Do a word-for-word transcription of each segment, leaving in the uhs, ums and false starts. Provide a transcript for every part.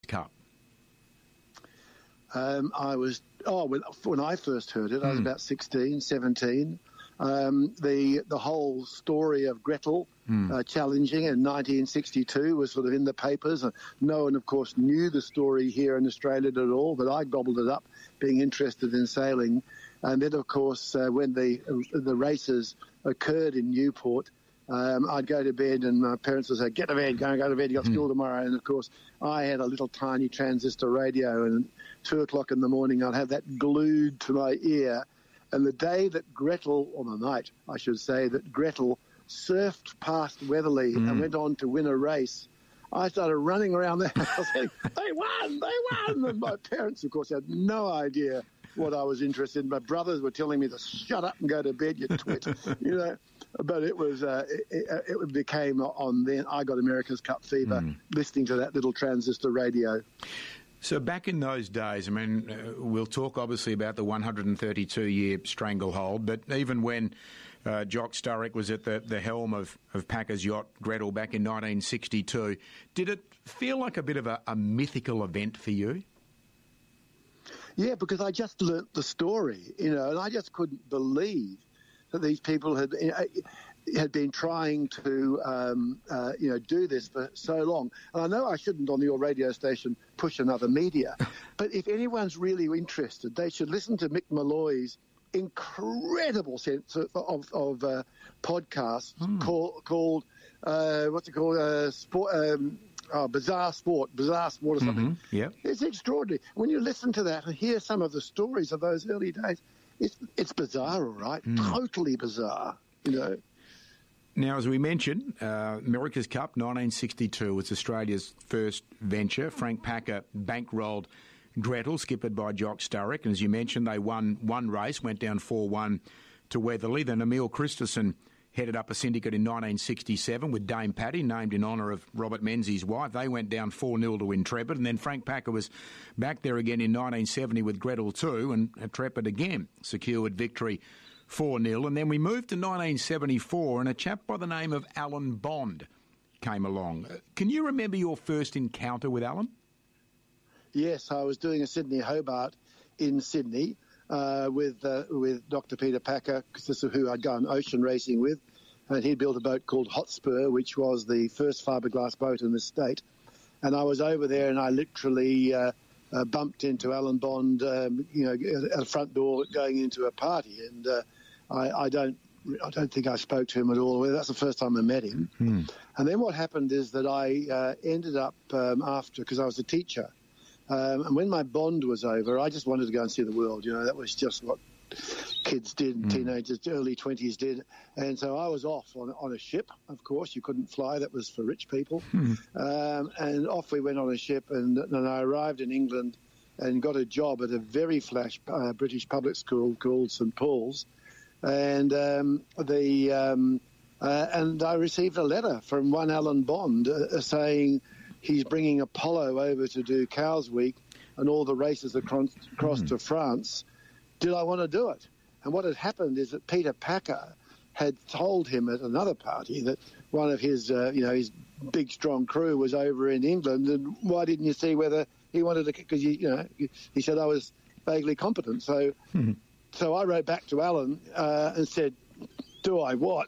Cup? Um, I was, oh, when, when I first heard it, I was Mm. about sixteen, seventeen. Um, the the whole story of Gretel Mm. uh, challenging in nineteen sixty-two was sort of in the papers. Uh, no one, of course, knew the story here in Australia at all, but I gobbled it up, being interested in sailing. And then, of course, uh, when the the races occurred in Newport, um, I'd go to bed and my parents would say, get to bed, go, go to bed, you got school tomorrow. And, of course, I had a little tiny transistor radio, and at two o'clock in the morning I'd have that glued to my ear. And the day that Gretel, or the night, I should say, that Gretel surfed past Weatherly Mm. and went on to win a race, I started running around the house saying, they won, they won. And my parents, of course, had no idea what I was interested in. My brothers were telling me to shut up and go to bed, you twit, you know. But it was, uh, it, it became on then, I got America's Cup fever, Mm. listening to that little transistor radio. So back in those days, I mean, uh, we'll talk obviously about the one hundred thirty-two year stranglehold, but even when uh, Jock Sturrock was at the, the helm of, of Packer's yacht, Gretel, back in nineteen sixty-two, did it feel like a bit of a, a mythical event for you? Yeah, because I just learnt the story, you know, and I just couldn't believe that these people had had been trying to, um, uh, you know, do this for so long. And I know I shouldn't, on your radio station, push another media, but if anyone's really interested, they should listen to Mick Malloy's incredible sense of, of, of uh, podcasts Mm. call, called, uh, what's it called, uh, sport, um, oh, Bizarre Sport, Bizarre Sport or something. Mm-hmm. Yep. It's extraordinary. When you listen to that and hear some of the stories of those early days, it's it's bizarre, all right? Mm. Totally bizarre, you know. Now, as we mentioned, uh, America's Cup nineteen sixty-two was Australia's first venture. Frank Packer bankrolled Gretel, skippered by Jock Sturrock. And as you mentioned, they won one race, went down four one to Weatherly. Then Emil Christensen headed up a syndicate in nineteen sixty-seven with Dame Patty, named in honour of Robert Menzies' wife. They went down four nil to Intrepid. And then Frank Packer was back there again in nineteen seventy with Gretel too, and Intrepid again secured victory four nil. And then we moved to nineteen seventy-four, and a chap by the name of Alan Bond came along. Can you remember your first encounter with Alan? Yes, I was doing a Sydney Hobart in Sydney uh, with uh, with Doctor Peter Packer, because this is who I'd gone ocean racing with, and he built a boat called Hotspur, which was the first fiberglass boat in the state. And I was over there, and I literally uh, uh, bumped into Alan Bond, um, you know, at a front door going into a party, and uh, I, I don't. I don't think I spoke to him at all. That's the first time I met him. Hmm. And then what happened is that I uh, ended up um, after, because I was a teacher, um, and when my bond was over, I just wanted to go and see the world. You know, that was just what kids did, Mm. teenagers, early twenties did. And so I was off on, on a ship, of course. You couldn't fly. That was for rich people. Mm. Um, and off we went on a ship, and, and I arrived in England and got a job at a very flash uh, British public school called St Paul's. And um, the um, uh, and I received a letter from one Alan Bond uh, saying he's bringing Apollo over to do Cows Week and all the races across, across Mm. to France. Did I want to do it? And what had happened is that Peter Packer had told him at another party that one of his, uh, you know, his big strong crew was over in England, and why didn't you see whether he wanted to? Because you know, he said I was vaguely competent, so. Mm. So I wrote back to Alan uh, and said, do I what?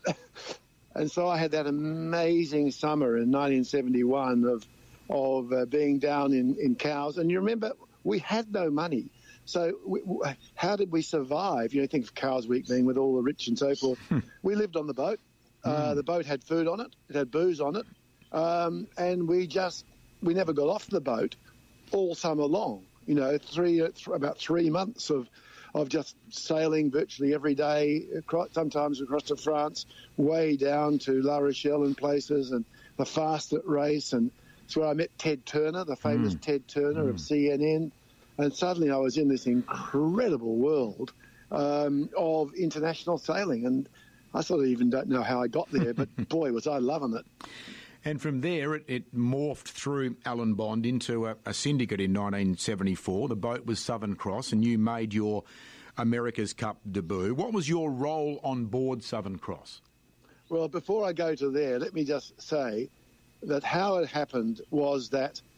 And so I had that amazing summer in nineteen seventy-one of of uh, being down in, in Cowes. And you remember, we had no money. So we, w- how did we survive? You know, think of Cowes Week being with all the rich and so forth. We lived on the boat. Uh, the boat had food on it. It had booze on it. Um, and we just, we never got off the boat all summer long. You know, three th- about three months of of just sailing virtually every day, across, sometimes across to France, way down to La Rochelle and places, and the Fastnet race. And it's where I met Ted Turner, the famous Mm. Ted Turner Mm. of C N N. And suddenly I was in this incredible world um, of international sailing. And I sort of even don't know how I got there, but boy, was I loving it. And from there, it, it morphed through Alan Bond into a, a syndicate in nineteen seventy-four. The boat was Southern Cross, and you made your America's Cup debut. What was your role on board Southern Cross? Well, before I go to there, let me just say that how it happened was that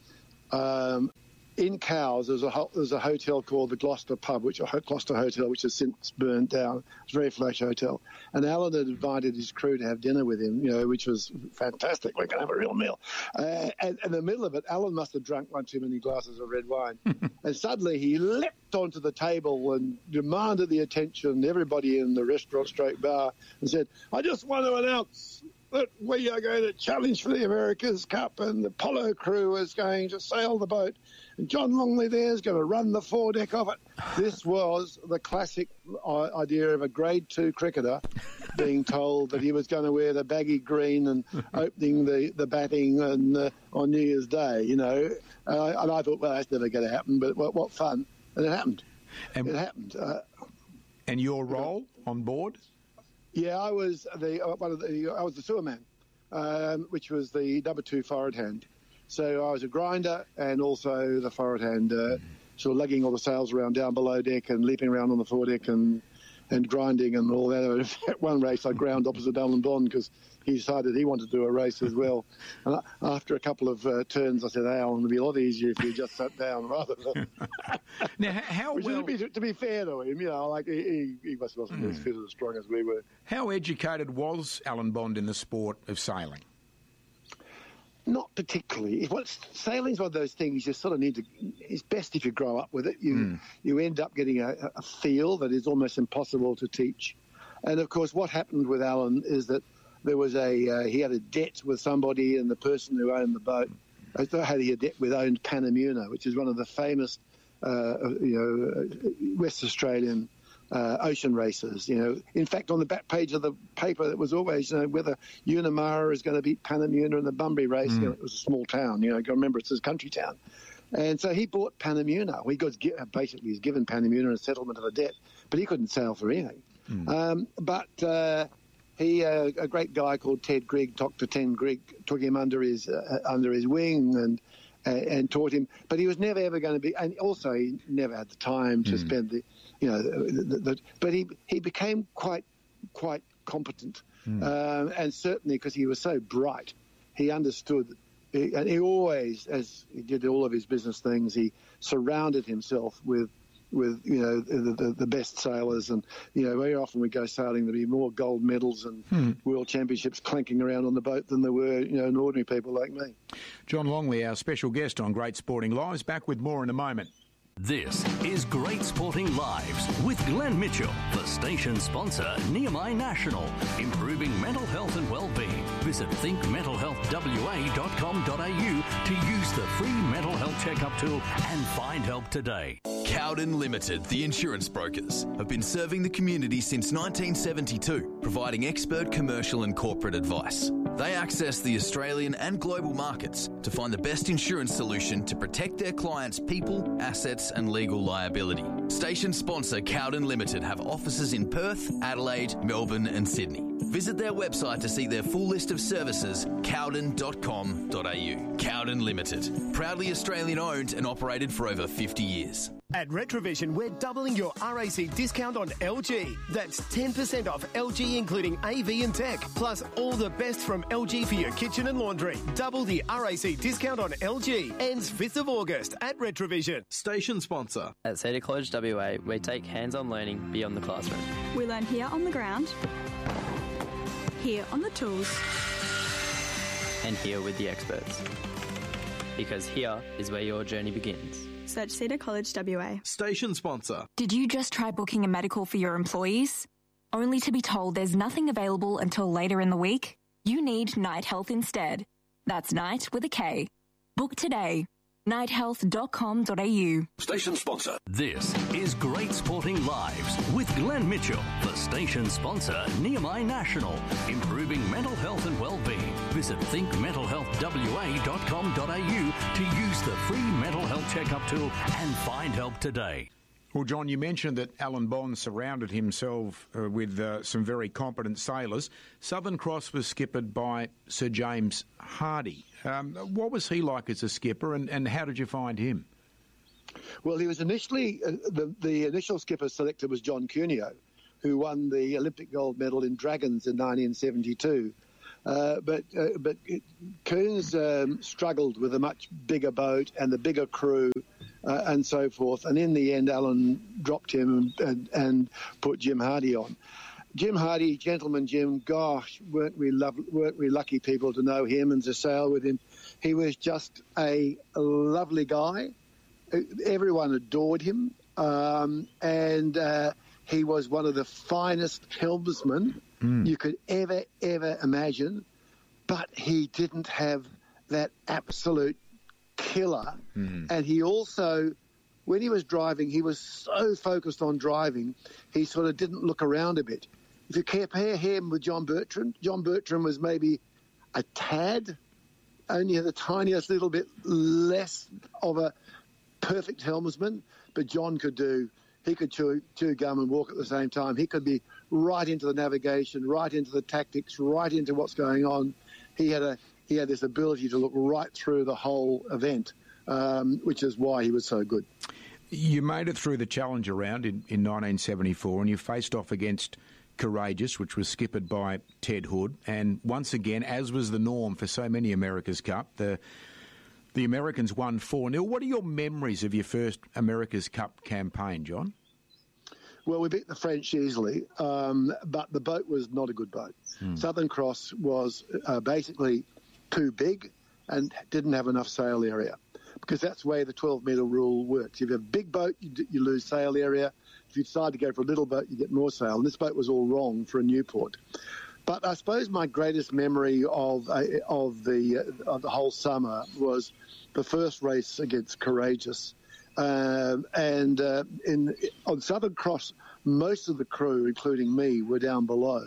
um, in Cowes, there's a ho- there's a hotel called the Gloucester Pub, which a Gloucester Hotel, which has since burnt down. It's a very flash hotel. And Alan had invited his crew to have dinner with him, you know, which was fantastic. We're going to have a real meal. Uh, and in the middle of it, Alan must have drunk one too many glasses of red wine. And suddenly he leapt onto the table and demanded the attention of everybody in the restaurant stroke bar and said, "I just want to announce that we are going to challenge for the America's Cup, and the polo crew is going to sail the boat, and John Longley there is going to run the foredeck of it." This was the classic idea of a grade two cricketer being told that he was going to wear the baggy green and opening the, the batting and, uh, on New Year's Day, you know. And I, and I thought, well, that's never going to happen, but what, what fun. And it happened. And, it happened. Uh, and your role on board? Yeah, I was the uh, one of the I was the sewerman, um, which was the number two forward hand. So I was a grinder and also the forward hand, uh, sort of lugging all the sails around down below deck and leaping around on the foredeck and and grinding and all that. At one race, I ground opposite Alan Bond because he decided he wanted to do a race as well. And after a couple of uh, turns, I said, "Hey, Alan, it'd be a lot easier if you just sat down rather than." Now, how Which well? is, to, be, to be fair to him, you know, like he, he must wasn't mm. as fit as strong as we were. How educated was Alan Bond in the sport of sailing? Not particularly. Well, sailing's one of those things you sort of need to. It's best if you grow up with it. You mm. you end up getting a, a feel that is almost impossible to teach. And of course, what happened with Alan is that there was a uh, he had a debt with somebody, and the person who owned the boat had a debt with owned Panamuna, which is one of the famous, uh, you know, West Australian uh, ocean races. You know, in fact, on the back page of the paper, it was always, you know, whether Unamara is going to beat Panamuna in the Bunbury race. Mm. You know, it was a small town. You know, you remember it's a country town. And so he bought Panamuna. He got basically he's given Panamuna a settlement of a debt, but he couldn't sail for anything. Mm. Um, but uh, he, uh, a great guy called Ted Grigg, Doctor Ted Grigg, took him under his uh, under his wing and uh, and taught him. But he was never ever going to be, and also he never had the time to mm. spend the, you know, the, the, the, but he he became quite quite competent, mm. um, and certainly because he was so bright, he understood. He, and he always, as he did all of his business things, he surrounded himself with. with, you know, the, the, the best sailors. And, you know, very often we go sailing, there'll be more gold medals and hmm. world championships clanking around on the boat than there were, you know, ordinary people like me. John Longley, our special guest on Great Sporting Lives. Back with more in a moment. This is Great Sporting Lives with Glenn Mitchell, the station sponsor, Nehemiah National, improving mental health and well-being. Visit think mental health w a dot com dot a u to use the free mental health checkup tool and find help today. Cowden Limited, the insurance brokers, have been serving the community since nineteen seventy-two, providing expert commercial and corporate advice. They access the Australian and global markets to find the best insurance solution to protect their clients' people, assets and legal liability. Station sponsor Cowden Limited have offices in Perth, Adelaide, Melbourne and Sydney. Visit their website to see their full list of services, cowden dot com dot a u. Cowden Limited, proudly Australian owned and operated for over fifty years. At Retrovision, we're doubling your R A C discount on L G. That's ten percent off L G, including A V and tech, plus all the best from L G for your kitchen and laundry. Double the R A C discount on L G. Ends fifth of August at Retrovision. Station sponsor. At Cedar College W A, we take hands-on learning beyond the classroom. We learn here on the ground, here on the tools, and here with the experts. Because here is where your journey begins. Search Cedar College W A. Station sponsor. Did you just try booking a medical for your employees? Only to be told there's nothing available until later in the week? You need Night Health instead. That's Night with a K. Book today. night health dot com dot a u. Station sponsor. This is Great Sporting Lives with Glenn Mitchell, the station sponsor, Nehemiah National, improving mental health and well-being. Visit think mental health w a dot com dot a u to use the free mental health checkup tool and find help today. Well, John, you mentioned that Alan Bond surrounded himself uh, with uh, some very competent sailors. Southern Cross was skippered by Sir James Hardy. Um, what was he like as a skipper, and, and how did you find him? Well, he was initially, uh, the, the initial skipper selected was John Cuneo, who won the Olympic gold medal in Dragons in nineteen seventy-two. Uh, but uh, but it, Coons um, struggled with a much bigger boat and the bigger crew uh, and so forth. And in the end, Alan dropped him and, and put Jim Hardy on. Jim Hardy, gentleman Jim, gosh, weren't we love, weren't we lucky people to know him and to sail with him? He was just a lovely guy. Everyone adored him, um, and uh, he was one of the finest helmsmen mm. you could ever, ever imagine. But he didn't have that absolute killer. Mm. And he also, when he was driving, he was so focused on driving, he sort of didn't look around a bit. If you compare him with John Bertrand, John Bertrand was maybe a tad, only the tiniest little bit less of a perfect helmsman, but John could do, he could chew, chew gum and walk at the same time. He could be right into the navigation, right into the tactics, right into what's going on. He had a he had this ability to look right through the whole event, um, which is why he was so good. You made it through the Challenger round in, in nineteen seventy-four, and you faced off against Courageous, which was skippered by Ted Hood. And once again, as was the norm for so many America's Cup, the the Americans won four nil. What are your memories of your first America's Cup campaign, John? Well, we beat the French easily, um, but the boat was not a good boat. Hmm. Southern Cross was uh, basically too big and didn't have enough sail area, because that's the way the twelve metre rule works. If you have a big boat, you, d- you lose sail area. If you decide to go for a little boat, you get more sail. And this boat was all wrong for a Newport. But I suppose my greatest memory of uh, of the uh, of the whole summer was the first race against Courageous. Um, and uh, in on Southern Cross, most of the crew, including me, were down below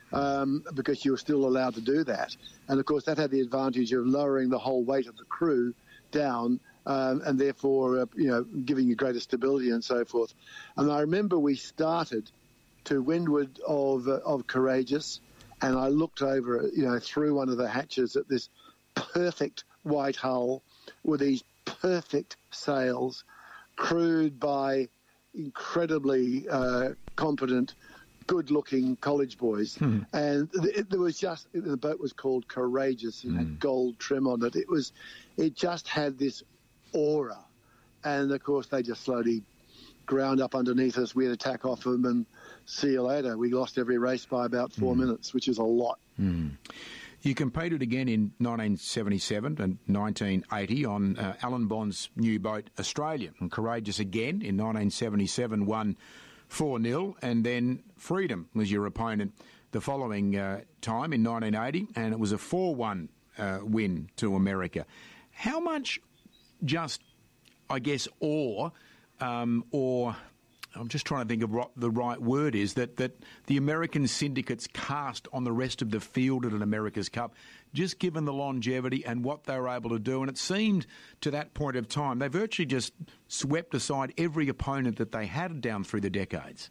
um, because you were still allowed to do that. And, of course, that had the advantage of lowering the whole weight of the crew down um, and therefore, uh, you know, giving you greater stability and so forth. And I remember we started to windward of, uh, of Courageous, and I looked over, you know, through one of the hatches at this perfect white hull with these perfect sails, crewed by incredibly uh, competent, good-looking college boys. Hmm. And it, there was just, the boat was called Courageous and hmm. had gold trim on it. It was, it just had this aura. And, of course, they just slowly ground up underneath us. We'd attack off them and see you later. We lost every race by about four hmm. minutes, which is a lot. Hmm. You competed again in nineteen seventy-seven and nineteen eighty on uh, Alan Bond's new boat, Australia. And Courageous again in nineteen seventy-seven won four nil, and then Freedom was your opponent the following uh, time in nineteen eighty, and it was a four one uh, win to America. How much just, I guess, awe um, or... I'm just trying to think of what the right word is, that, that the American syndicates cast on the rest of the field at an America's Cup, just given the longevity and what they were able to do. And it seemed to that point of time, they virtually just swept aside every opponent that they had down through the decades.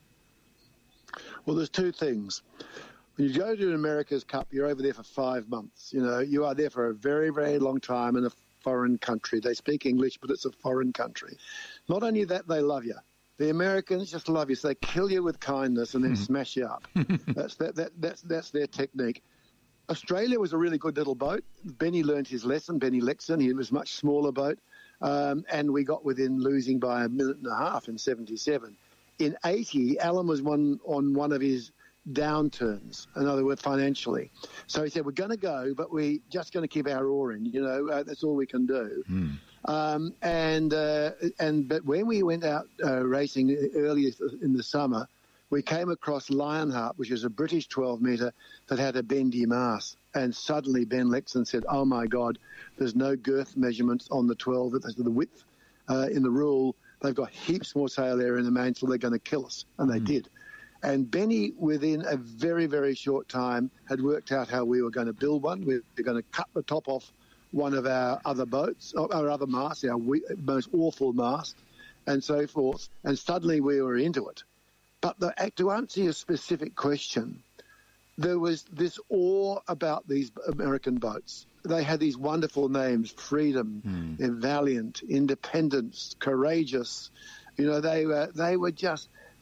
Well, there's two things. When you go to an America's Cup, you're over there for five months. You know, you are there for a very, very long time in a foreign country. They speak English, but it's a foreign country. Not only that, they love you. The Americans just love you, so they kill you with kindness and then mm. smash you up. that's, that, that, that's, that's their technique. Australia was a really good little boat. Benny learned his lesson, Benny Lexon. He was a much smaller boat, um, and we got within losing by a minute and a half in seventy-seven. In eighty, Alan was one on one of his downturns, in other words, financially. So he said, we're going to go, but we're just going to keep our oar in. You know, uh, that's all we can do. Mm. Um, and uh, and but when we went out uh, racing earlier in the summer, we came across Lionheart, which is a British twelve metre that had a bendy mast. And suddenly Ben Lexon said, oh, my God, there's no girth measurements on the twelve, the width uh, in the rule. They've got heaps more sail area in the main, so they're going to kill us. And they mm. did. And Benny, within a very, very short time, had worked out how we were going to build one. We were going to cut the top off one of our other boats, our other masts, our most awful mast, and so forth. And suddenly we were into it. But the, to answer your specific question, there was this awe about these American boats. They had these wonderful names: Freedom, mm. Valiant, Independence, Courageous. You know, they were they were just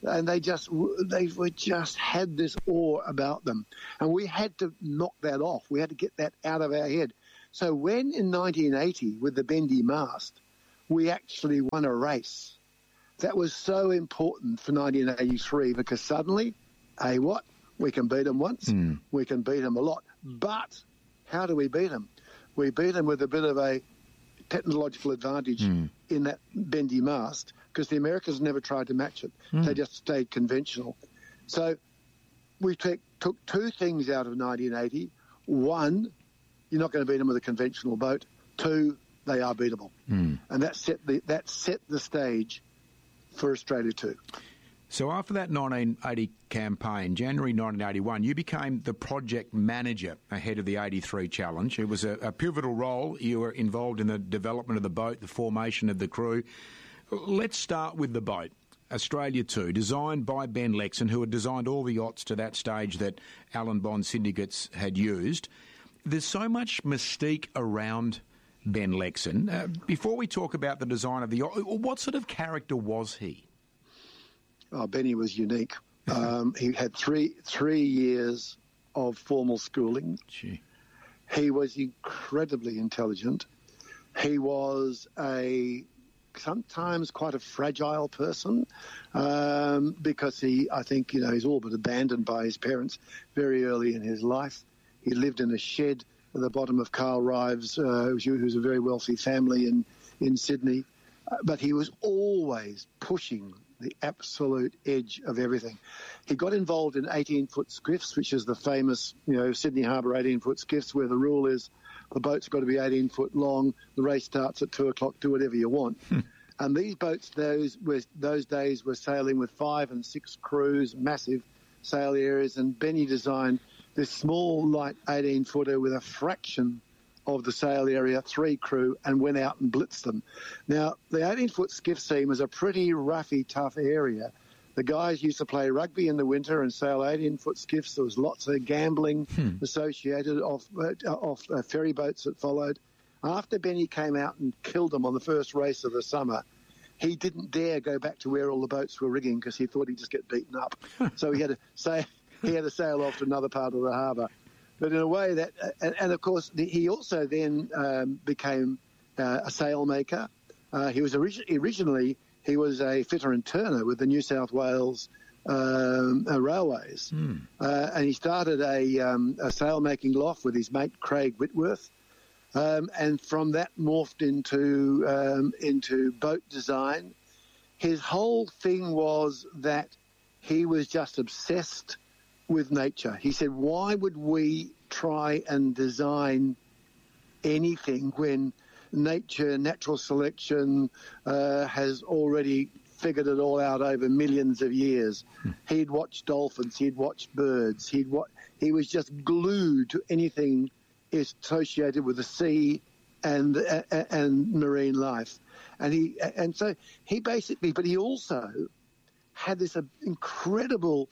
and they just they were just had this awe about them, and we had to knock that off. We had to get that out of our head. So when in nineteen eighty with the bendy mast, we actually won a race. That was so important for nineteen eighty-three because suddenly, hey, what? We can beat them once, mm. we can beat them a lot. But how do we beat them? We beat them with a bit of a technological advantage mm. in that bendy mast because the Americans never tried to match it. Mm. They just stayed conventional. So we take, took two things out of nineteen eighty. One, you're not going to beat them with a conventional boat. Two, they are beatable. Mm. And that set the that set the stage for Australia too. So after that nineteen eighty campaign, January nineteen eighty-one, you became the project manager ahead of the eighty-three challenge. It was a, a pivotal role. You were involved in the development of the boat, the formation of the crew. Let's start with the boat, Australia two, designed by Ben Lexcen, who had designed all the yachts to that stage that Alan Bond syndicates had used. There's so much mystique around Ben Lexcen. Uh, before we talk about the design of the yacht, what sort of character was he? Oh, Benny was unique. Um, he had three three years of formal schooling. Gee. He was incredibly intelligent. He was a sometimes quite a fragile person um, because he, I think, you know, he's all but abandoned by his parents very early in his life. He lived in a shed at the bottom of Carl Rives, uh, who was a very wealthy family in, in Sydney. Uh, but he was always pushing the absolute edge of everything. He got involved in eighteen-foot skiffs, which is the famous, you know, Sydney Harbour eighteen-foot skiffs, where the rule is the boat's got to be eighteen foot long, the race starts at two o'clock, do whatever you want. Hmm. And these boats, those were, those days, were sailing with five and six crews, massive sail areas, and Benny designed this small, light eighteen-footer with a fraction of the sail area, three crew, and went out and blitzed them. Now, the eighteen-foot skiff scene was a pretty roughy, tough area. The guys used to play rugby in the winter and sail eighteen-foot skiffs. There was lots of gambling hmm. associated off, uh, off uh, ferry boats that followed. After Benny came out and killed them on the first race of the summer, he didn't dare go back to where all the boats were rigging because he thought he'd just get beaten up. So he had to say he had to sail off to another part of the harbour. But in a way that, and, and of course, the, he also then um, became uh, a sailmaker. Uh, he was orig- originally he was a fitter and turner with the New South Wales um, uh, Railways, mm. uh, and he started a, um, a sail-making loft with his mate Craig Whitworth, um, and from that morphed into um, into boat design. His whole thing was that he was just obsessed with nature. He said, why would we try and design anything when nature, natural selection uh, has already figured it all out over millions of years? Hmm. He'd watched dolphins, he'd watched birds, he'd wa- he was just glued to anything associated with the sea and uh, and marine life. And he and so he basically, but he also had this uh, incredible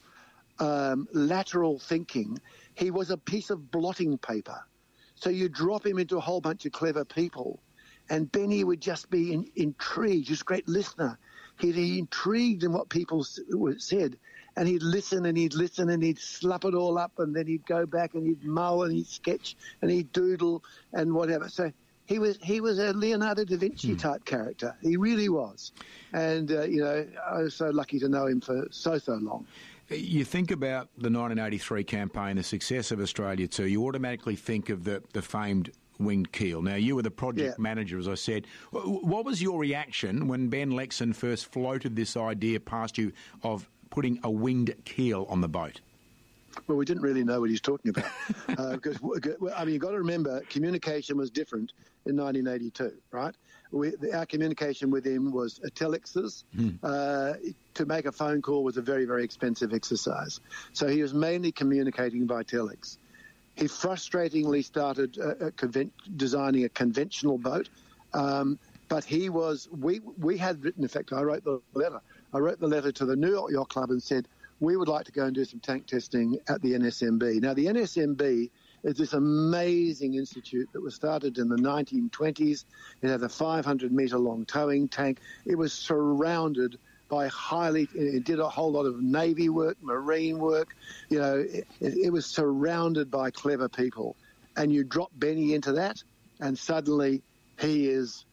Um, lateral thinking. He was a piece of blotting paper. So you drop him into a whole bunch of clever people, and Benny would just be in, intrigued. He was a great listener. He'd be intrigued in what people said, and he'd listen and he'd listen and he'd slap it all up, and then he'd go back and he'd mull and he'd sketch and he'd doodle and whatever. So he was he was a Leonardo da Vinci hmm. type character. He really was. And, uh, you know, I was so lucky to know him for so, so long. You think about the nineteen eighty-three campaign, the success of Australia two, you automatically think of the, the famed winged keel. Now, you were the project yeah. manager, as I said. What was your reaction when Ben Lexcen first floated this idea past you of putting a winged keel on the boat? Well, we didn't really know what he's talking about. uh, because, I mean, you've got to remember, communication was different in nineteen eighty-two, right? We, our communication with him was telexes. Hmm. Uh, to make a phone call was a very, very expensive exercise. So he was mainly communicating by telex. He frustratingly started uh, a conven- designing a conventional boat, um, but he was, we, we had written, in fact, I wrote the letter. I wrote the letter to the New York Yacht Club and said, we would like to go and do some tank testing at the N S M B. Now, the N S M B is this amazing institute that was started in the nineteen twenties. It had a five hundred metre long towing tank. It was surrounded by highly, it did a whole lot of Navy work, Marine work. You know, it, it was surrounded by clever people. And you drop Benny into that, and suddenly he is,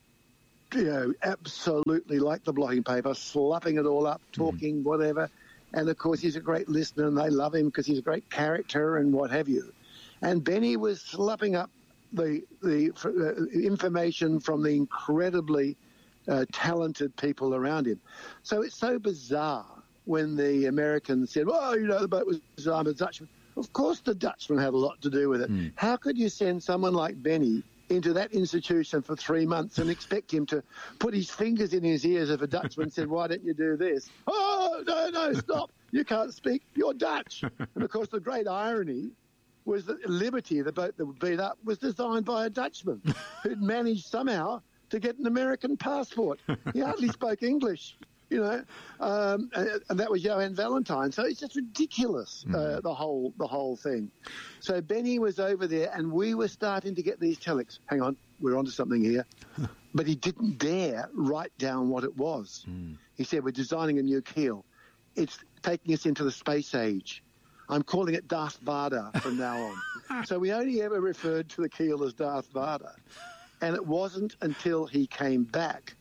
you know, absolutely like the blotting paper, slapping it all up, talking, mm. whatever. And, of course, he's a great listener, and they love him because he's a great character and what have you. And Benny was slapping up the, the uh, information from the incredibly uh, talented people around him. So it's so bizarre when the Americans said, well, you know, the boat was designed by the Dutchman. Of course the Dutchman had a lot to do with it. Mm. How could you send someone like Benny into that institution for three months and expect him to put his fingers in his ears if a Dutchman said, why don't you do this? Oh, no, no, stop. You can't speak. You're Dutch. And, of course, the great irony was that Liberty, the boat that was beat up, was designed by a Dutchman who'd managed somehow to get an American passport. He hardly spoke English, you know, um, and, and that was Johann Valentine. So it's just ridiculous, mm. uh, the whole the whole thing. So Benny was over there, and we were starting to get these telex. Hang on, we're onto something here. But he didn't dare write down what it was. Mm. He said, we're designing a new keel. It's taking us into the space age. I'm calling it Darth Vader from now on. So we only ever referred to the keel as Darth Vader. And it wasn't until he came back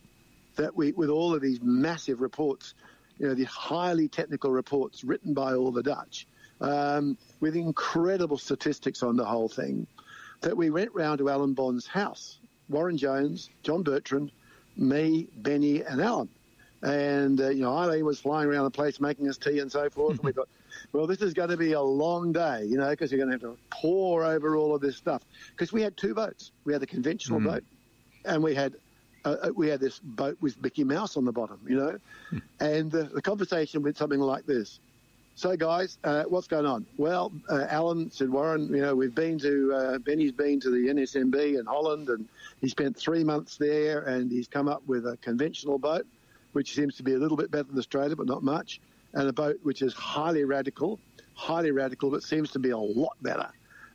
that we, with all of these massive reports, you know, the highly technical reports written by all the Dutch, um, with incredible statistics on the whole thing, that we went round to Alan Bond's house. Warren Jones, John Bertrand, me, Benny and Alan. And, uh, you know, Eileen was flying around the place making us tea and so forth. And we thought, well, this is going to be a long day, you know, because you're going to have to pour over all of this stuff. Because we had two boats. We had the conventional mm. boat, and we had uh, we had this boat with Mickey Mouse on the bottom, you know. Mm. And the, the conversation went something like this. So, guys, uh, what's going on? Well, uh, Alan said, Warren, you know, we've been to, uh, Benny's been to the N S M B in Holland, and he spent three months there, and he's come up with a conventional boat, which seems to be a little bit better than Australia, but not much, and a boat which is highly radical, highly radical, but seems to be a lot better.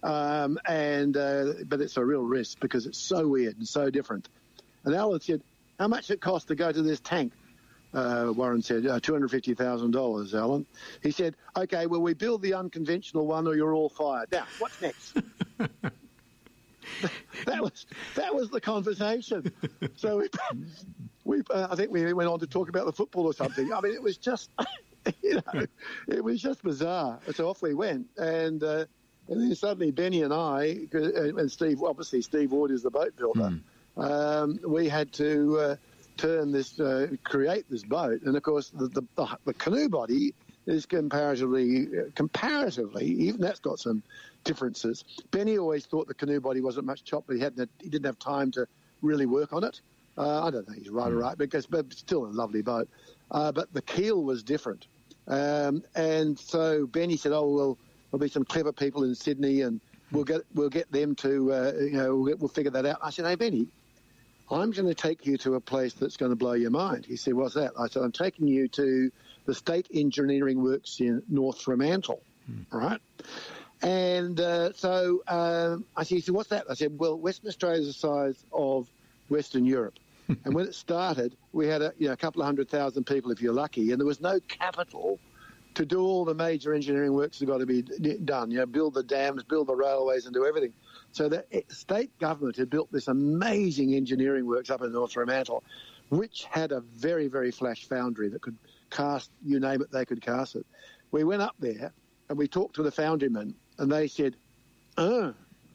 Um, and uh, but it's a real risk because it's so weird and so different. And Alan said, how much it cost to go to this tank? Uh, Warren said, uh, two hundred fifty thousand dollars, Alan. He said, okay, well, we build the unconventional one or you're all fired. Now, what's next? that was that was the conversation. So we, we uh, I think we went on to talk about the football or something. I mean, it was just, you know, it was just bizarre. So off we went, and uh, and then suddenly Benny and I and Steve, obviously Steve Ward is the boat builder. Mm. Um, we had to uh, turn this, uh, create this boat, and of course the the, the, the canoe body is comparatively, comparatively, even that's got some differences. Benny always thought the canoe body wasn't much chop, but he hadn't, he didn't have time to really work on it. Uh, I don't think he's right or right, because but still a lovely boat. Uh, but the keel was different, um, and so Benny said, "Oh well, there'll be some clever people in Sydney, and we'll get we'll get them to, uh, you know, we'll, get, we'll figure that out." I said, "Hey Benny, I'm going to take you to a place that's going to blow your mind." He said, "What's that?" I said, "I'm taking you to the State Engineering Works in North Fremantle, hmm. right?" And uh, so um, I said, he said, "What's that?" I said, "Well, Western Australia is the size of Western Europe." And when it started, we had a, you know, a couple of hundred thousand people, if you're lucky, and there was no capital to do all the major engineering works that got to be done, you know, build the dams, build the railways and do everything. So the state government had built this amazing engineering works up in North Fremantle, which had a very, very flash foundry that could cast, you name it, they could cast it. We went up there and we talked to the foundrymen, and they said, oh,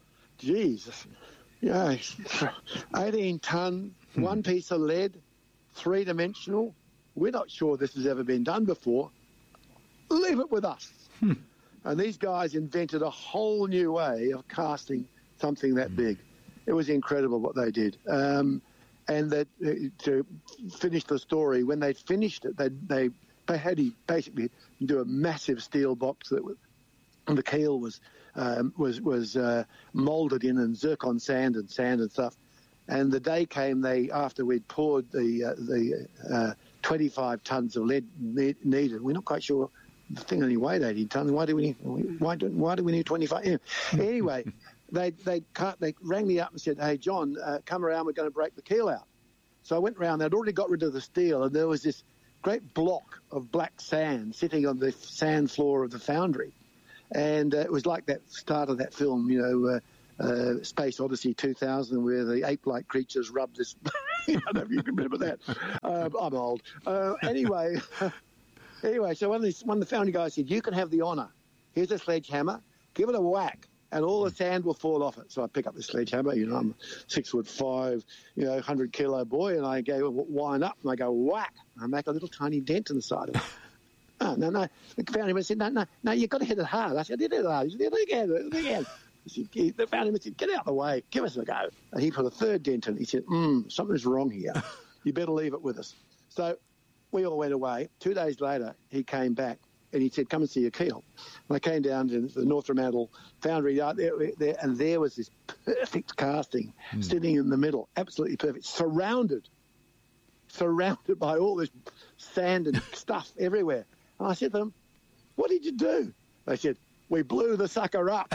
Jesus, yeah, eighteen tonne, one piece of lead, three-dimensional. We're not sure this has ever been done before. Leave it with us. Hmm. And these guys invented a whole new way of casting something that hmm. big. It was incredible what they did. Um, and that, uh, to finish the story, when they finished it, they they, they had to basically do a massive steel box that was, and the keel was um, was was uh, moulded in and zircon sand and sand and stuff. And the day came, they after we'd poured the uh, the uh, twenty-five tons of lead ne- needed. We're not quite sure. The thing only weighed eighty tons. Why do we need? Why do why do we need twenty-five? Yeah. Anyway, they they cut, they rang me up and said, "Hey John, uh, come around. We're going to break the keel out." So I went round. They'd already got rid of the steel, and there was this great block of black sand sitting on the sand floor of the foundry. And uh, it was like that start of that film, you know, uh, uh, Space Odyssey two thousand, where the ape-like creatures rub this. I don't know if you can remember that. Uh, I'm old. Uh, anyway, anyway, so one of, these, one of the foundry guys said, you can have the honour. Here's a sledgehammer. Give it a whack, and all the sand will fall off it. So I pick up the sledgehammer. You know, I'm a six foot five, you know, hundred kilo boy, and I go wind up, and I go whack. And I make a little tiny dent in the side of it. Oh, no, no. The foundry said, no, no, no, you've got to hit it hard. I said, hit it hard. He said, again, again. He said, the foundry said, get out of the way. Give us a go. And he put a third dent in. He said, mm, something's wrong here. You better leave it with us. So we all went away. Two days later, he came back and he said, come and see your keel. And I came down to the North Fremantle foundry yard there, there, and there was this perfect casting mm. sitting in the middle, absolutely perfect, surrounded, surrounded by all this sand and stuff everywhere. And I said to them, what did you do? They said, we blew the sucker up.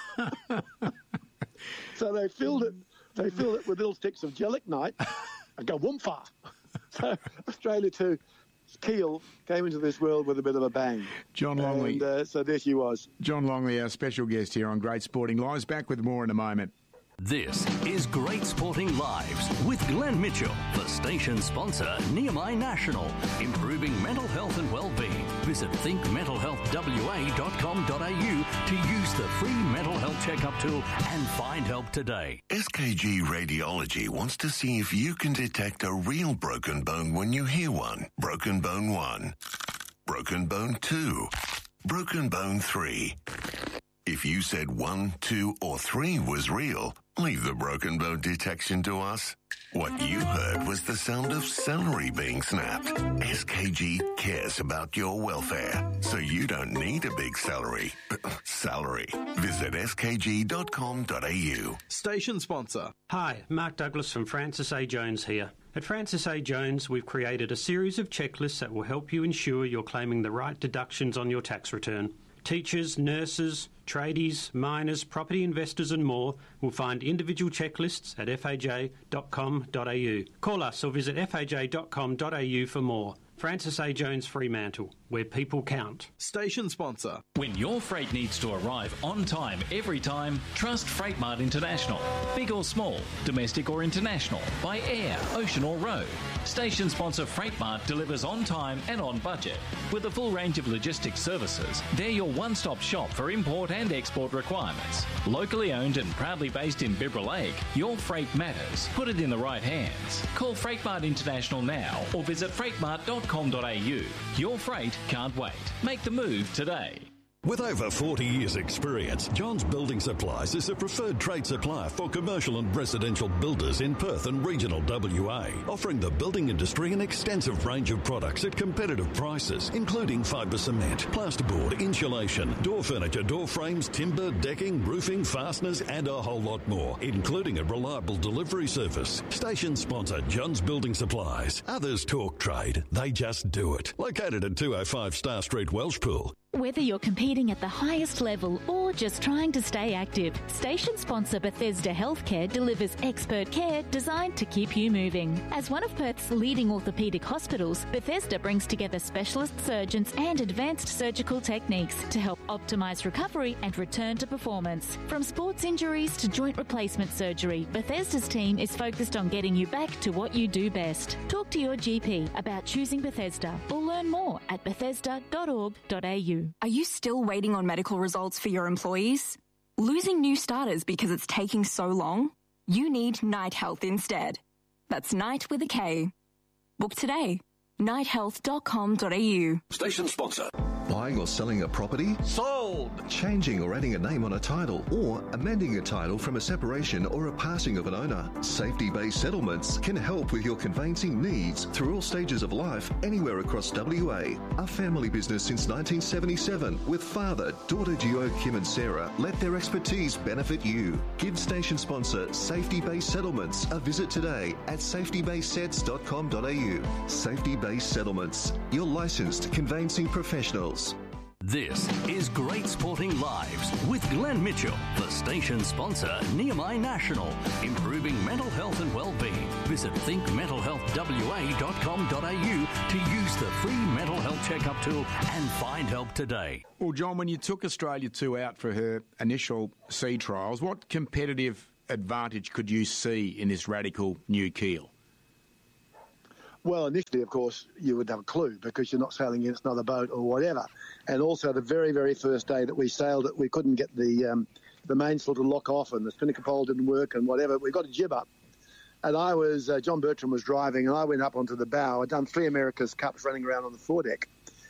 So they filled it They filled it with little sticks of gelignite and go whoomfa. So Australia two keel came into this world with a bit of a bang. John Longley. And uh, so there she was. John Longley, our special guest here on Great Sporting Lives. Back with more in a moment. This is Great Sporting Lives with Glenn Mitchell, the station sponsor, Nehemiah National, improving mental health and well-being. Visit think mental health w a dot com dot a u to use the free mental health checkup tool and find help today. S K G Radiology wants to see if you can detect a real broken bone when you hear one. Broken bone one. Broken bone two. Broken bone three. If you said one, two, or three was real, leave the broken bone detection to us. What you heard was the sound of celery being snapped. S K G cares about your welfare, so you don't need a big celery. Salary. Visit s k g dot com dot a u. Station sponsor. Hi, Mark Douglas from Francis A. Jones here. At Francis A. Jones, we've created a series of checklists that will help you ensure you're claiming the right deductions on your tax return. Teachers, nurses, tradies, miners, property investors and more will find individual checklists at f a j dot com dot a u. Call us or visit f a j dot com dot a u for more. Francis A. Jones Fremantle, where people count. Station sponsor. When your freight needs to arrive on time every time, trust Freightmart International. Big or small, domestic or international, by air, ocean or road. Station sponsor Freightmart delivers on time and on budget. With a full range of logistics services, they're your one-stop shop for import and export requirements. Locally owned and proudly based in Bibra Lake, your freight matters. Put it in the right hands. Call Freightmart International now or visit freightmart dot com dot a u. Your freight can't wait. Make the move today. With over forty years' experience, Johns Building Supplies is a preferred trade supplier for commercial and residential builders in Perth and regional W A, offering the building industry an extensive range of products at competitive prices, including fibre cement, plasterboard, insulation, door furniture, door frames, timber, decking, roofing, fasteners, and a whole lot more, including a reliable delivery service. Station sponsor Johns Building Supplies. Others talk trade, they just do it. Located at two oh five Star Street, Welshpool. Whether you're competing at the highest level or just trying to stay active, station sponsor Bethesda Healthcare delivers expert care designed to keep you moving. As one of Perth's leading orthopaedic hospitals, Bethesda brings together specialist surgeons and advanced surgical techniques to help optimise recovery and return to performance. From sports injuries to joint replacement surgery, Bethesda's team is focused on getting you back to what you do best. Talk to your G P about choosing Bethesda or learn more at bethesda dot org dot a u. Are you still waiting on medical results for your employees? Losing new starters because it's taking so long? You need Night Health instead. That's Night with a K. Book today. night health dot com dot a u. Station sponsor. Buying or selling a property? Sold! Changing or adding a name on a title or amending a title from a separation or a passing of an owner. Safety-based settlements can help with your conveyancing needs through all stages of life anywhere across W A. A family business since nineteen seventy-seven with father, daughter duo Kim and Sarah let their expertise benefit you. Give station sponsor Safety-based Settlements a visit today at safety based sets dot com dot a u. Safety-based Settlements, your licensed conveyancing professionals. This is Great Sporting Lives with Glenn Mitchell, the station sponsor, Nehemiah National, improving mental health and well-being. Visit think mental health w a dot com dot a u to use the free mental health checkup tool and find help today. Well, John, when you took Australia two out for her initial sea trials, what competitive advantage could you see in this radical new keel? Well, initially, of course, you would have a clue because you're not sailing against another boat or whatever. And also, the very, very first day that we sailed it, we couldn't get the um, the mainsail to lock off and the spinnaker pole didn't work and whatever. We got a jib up. And I was, uh, John Bertram was driving and I went up onto the bow. I'd done three America's Cups running around on the foredeck.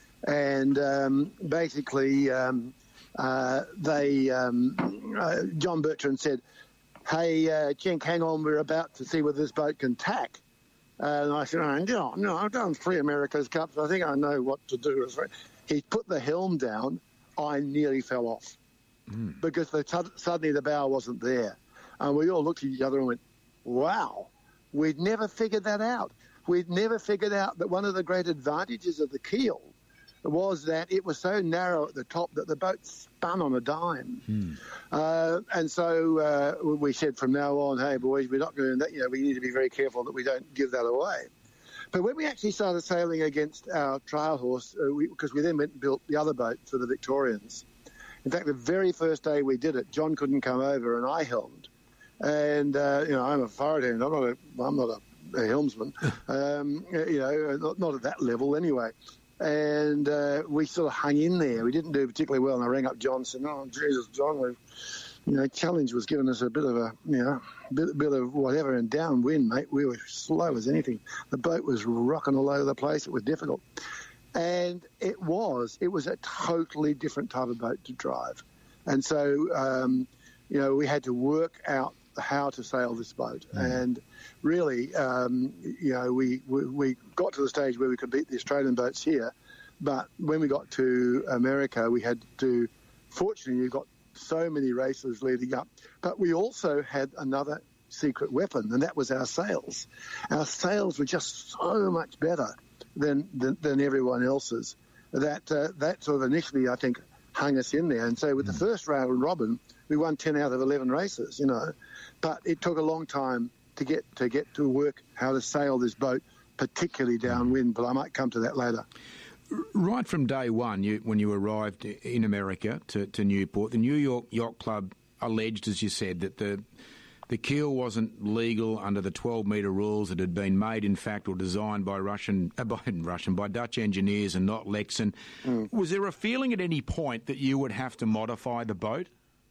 And um, basically, um, uh, they, um, uh, John Bertram said, hey, uh, Jenk, hang on, we're about to see whether this boat can tack. And I said, oh, no, no, I've done three America's Cups. I think I know what to do. He put the helm down. I nearly fell off mm. because the t- suddenly the bow wasn't there. And we all looked at each other and went, wow, we'd never figured that out. We'd never figured out that one of the great advantages of the keel was that it was so narrow at the top that the boat spun on a dime. Hmm. Uh, and so uh, we said from now on, hey, boys, we're not going to, you know, we need to be very careful that we don't give that away. But when we actually started sailing against our trial horse, uh, we, because we then went and built the other boat for the Victorians. In fact, the very first day we did it, John couldn't come over and I helmed. And, uh, you know, I'm a forward hand. I'm not a, I'm not a, a helmsman, um, you know, not, not at that level anyway. And uh, we sort of hung in there. We didn't do particularly well. And I rang up John and said, oh, Jesus, John, we've, you know, Challenge was giving us a bit of a, you know, bit, bit of whatever. And downwind, mate, we were slow as anything. The boat was rocking all over the place. It was difficult. And it was. It was a totally different type of boat to drive. And so, um, you know, we had to work out how to sail this boat. Mm. And really, um, you know, we, we we got to the stage where we could beat the Australian boats here. But when we got to America, we had to, fortunately, you got so many races leading up. But we also had another secret weapon, and that was our sails. Our sails were just so much better than than, than everyone else's that uh, that sort of initially, I think, hung us in there. And so with mm. the first round robin, we won ten out of eleven races, you know. But it took a long time to get to get to work how to sail this boat, particularly downwind. But I might come to that later. Right from day one, you, when you arrived in America to, to Newport, the New York Yacht Club alleged, as you said, that the the keel wasn't legal under the twelve metre rules. It had been made, in fact, or designed by Russian, uh, by Russian, by Dutch engineers and not Lexan. Mm. Was there a feeling at any point that you would have to modify the boat?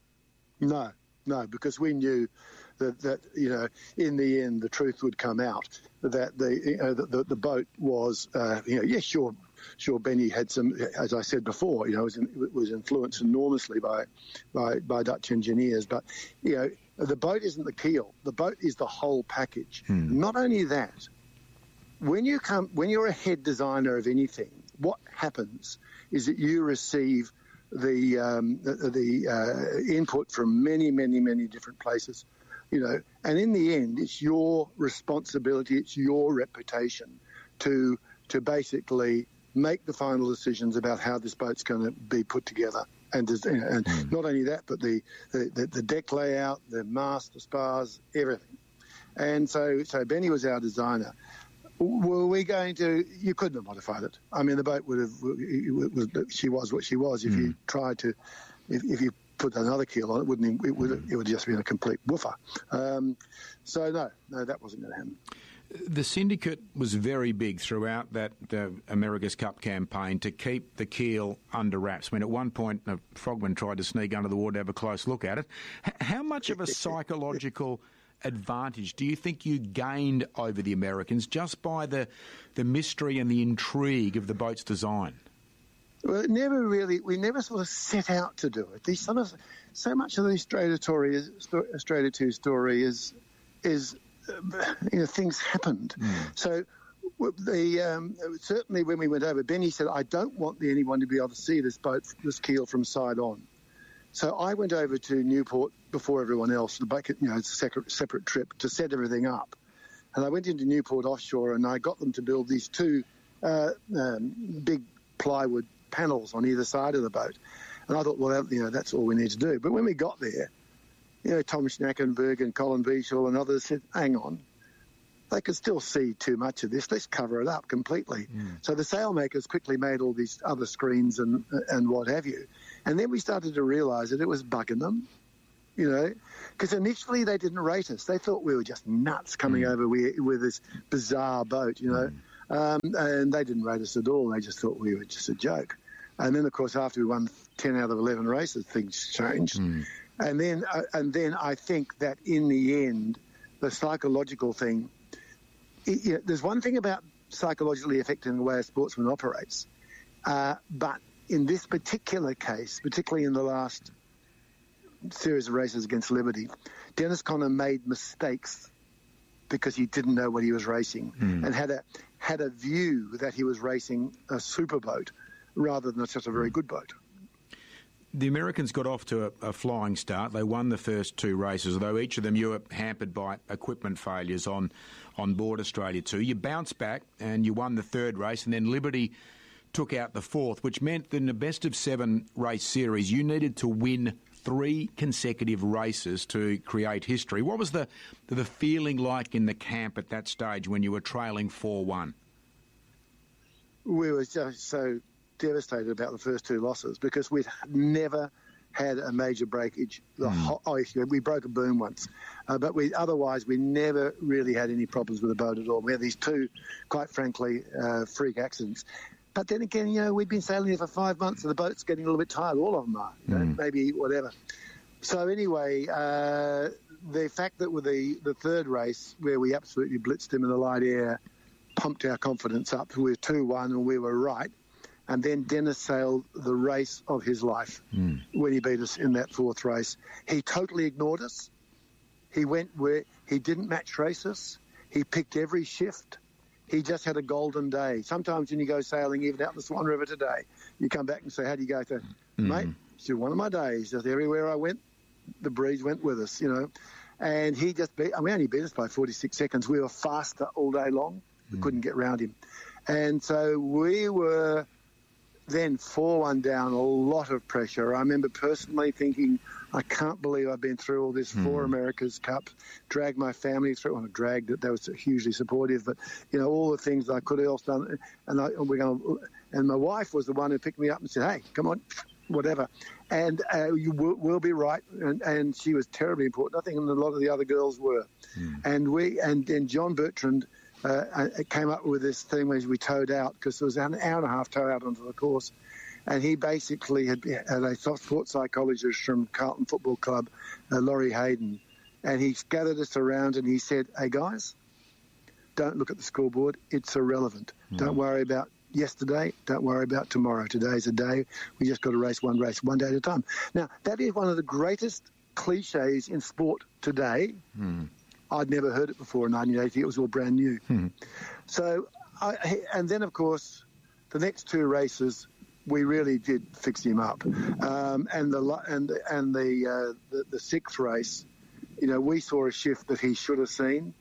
No, no, because we knew that, that you know, in the end, the truth would come out that the you know, the, the, the boat was, uh, you know, yes, sure, sure, Benny had some, as I said before, you know, was, in, was influenced enormously by, by by Dutch engineers, but you know, the boat isn't the keel. The boat is the whole package. Hmm. Not only that, when you come, when you're a head designer of anything, what happens is that you receive the um, the, the uh, input from many, many, many different places, you know, and in the end, it's your responsibility, it's your reputation to to basically make the final decisions about how this boat's going to be put together. And, and mm. not only that, but the, the, the deck layout, the mast, the spars, everything. And so, so Benny was our designer. Were we going to? You couldn't have modified it. I mean, the boat would have. It was, she was what she was. If mm. you tried to, if, if you put another keel on it, wouldn't it would it would just be a complete woofer. Um, so no, no, that wasn't going to happen. The syndicate was very big throughout that the America's Cup campaign to keep the keel under wraps. I mean, at one point, a frogman tried to sneak under the water to have a close look at it. H- how much of a psychological advantage do you think you gained over the Americans just by the the mystery and the intrigue of the boat's design? Well, it never really, we never sort of set out to do it. These sort of, so much of the Australia story, Australia two story is, is, you know, things happened. Mm. So the um, certainly when we went over, Benny said, I don't want anyone to be able to see this boat, this keel from side on. So I went over to Newport before everyone else, the bucket, you know, it's a separate, separate trip to set everything up. And I went into Newport offshore and I got them to build these two uh, um, big plywood panels on either side of the boat. And I thought, well, you know, that's all we need to do. But when we got there, you know, Tom Schnackenberg and Colin Beashall and others said, hang on, they could still see too much of this. Let's cover it up completely. Mm. So the sailmakers quickly made all these other screens and and what have you. And then we started to realise that it was bugging them, you know, because initially they didn't rate us. They thought we were just nuts coming mm. over with, with this bizarre boat, you know, mm. um, and they didn't rate us at all. They just thought we were just a joke. And then, of course, after we won ten out of eleven races, things changed. Mm. And then, uh, and then I think that in the end, the psychological thing, it, you know, there's one thing about psychologically affecting the way a sportsman operates, uh, but in this particular case, particularly in the last series of races against Liberty, Dennis Conner made mistakes because he didn't know what he was racing mm. and had a had a view that he was racing a superboat rather than just a very good boat. The Americans got off to a, a flying start. They won the first two races, although each of them you were hampered by equipment failures on, on board Australia two. You bounced back and you won the third race, and then Liberty took out the fourth, which meant that in the best of seven race series, you needed to win three consecutive races to create history. What was the, the feeling like in the camp at that stage when you were trailing four one? We were just so devastated about the first two losses because we'd never had a major breakage. The mm. whole, oh, we broke a boom once, uh, but we otherwise we never really had any problems with the boat at all. We had these two, quite frankly, uh, freak accidents. But then again, you know, we'd been sailing here for five months and the boat's getting a little bit tired. All of them are, you know, mm. maybe whatever. So anyway, uh, the fact that with the, the third race where we absolutely blitzed him in the light air pumped our confidence up. We were two one and we were right. And then Dennis sailed the race of his life mm. when he beat us in that fourth race. He totally ignored us. He went where he didn't match race us. He picked every shift. He just had a golden day. Sometimes when you go sailing, even out the Swan River today, you come back and say, how do you go? To, mm. Mate, it's one of my days. Just everywhere I went, the breeze went with us, you know. And he just beat, we only beat us by forty-six seconds. We were faster all day long. We mm. couldn't get round him. And so we were then four one down, a lot of pressure. I remember personally thinking, I can't believe I've been through all this mm. four America's Cup, dragged my family through. Well, I dragged it. They were hugely supportive, but you know all the things I could have else done. And I, we're going. And my wife was the one who picked me up and said, "Hey, come on, whatever." And uh, you will, will be right. And, and she was terribly important. I think, and a lot of the other girls were. Mm. And we and then John Bertrand. Uh, it came up with this thing where we towed out because there was an hour and a half tow out onto the course, and he basically had, had a sports psychologist from Carlton Football Club, uh, Laurie Hayden, and he gathered us around and he said, "Hey guys, don't look at the scoreboard; it's irrelevant. Mm. Don't worry about yesterday. Don't worry about tomorrow. Today's a day. We just got to race one race, one day at a time." Now that is one of the greatest cliches in sport today. Mm. I'd never heard it before in nineteen eighty. It was all brand new. Hmm. So, I, and then, of course, the next two races, we really did fix him up. Um, and the and and the, uh, the the sixth race, you know, we saw a shift that he should have seen,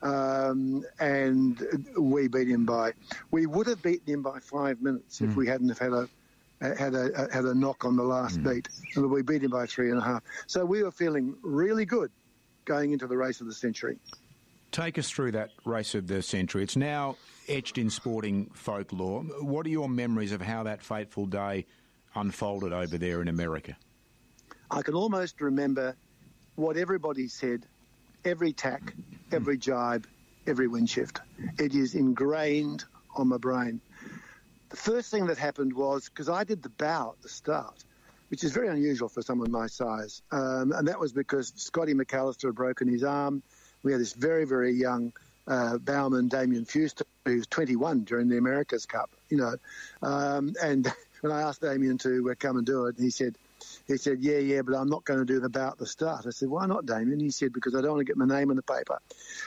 um, and we beat him by. We would have beaten him by five minutes hmm. if we hadn't have had a had a had a knock on the last hmm. beat, and we beat him by three and a half. So we were feeling really good going into the race of the century. Take us through that race of the century. It's now etched in sporting folklore. What are your memories of how that fateful day unfolded over there in America? I can almost remember what everybody said, every tack, every jibe, every wind shift. It is ingrained on my brain. The first thing that happened was, because I did the bow at the start, which is very unusual for someone my size. Um, and that was because Scotty McAllister had broken his arm. We had this very, very young uh, bowman, Damien Fuster, who was twenty-one during the America's Cup, you know. Um, and when I asked Damien to uh, come and do it, he said, he said, yeah, yeah, but I'm not going to do the bow at the start. I said, why not, Damien? He said, because I don't want to get my name in the paper.